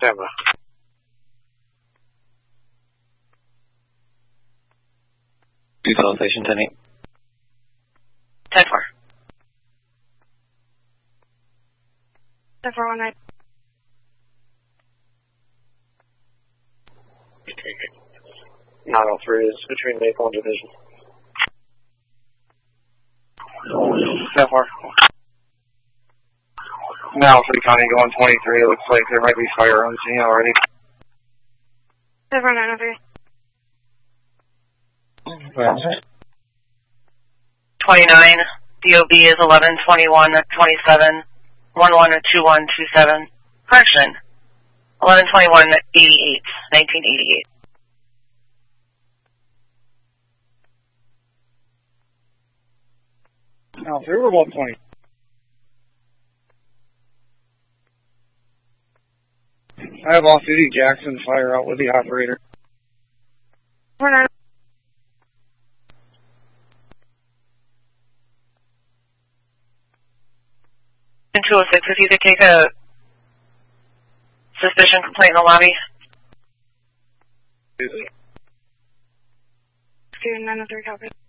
Stand by. Utilization 10-8. 10-4. 10-4-1-9. Okay. 903 is between Maple and Division. 10-4. Now, Free County going 23. It looks like there might be fire on scene already. 10-4-9-03. 29. DOB is 11-21-27. 11-21-27. Correction. 11-21-88. 1988. Now, if we were 120. I have off-duty Jackson fire out with the operator. 4-9. In 206, if you could take a suspicion complaint in the lobby. 903, copy.